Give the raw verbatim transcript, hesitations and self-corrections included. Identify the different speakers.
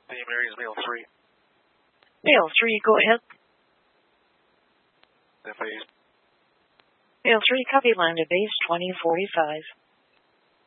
Speaker 1: Name area is Mail three.
Speaker 2: Mail three, go ahead.
Speaker 1: F A.
Speaker 2: Mail three, copy, land to base twenty forty-five.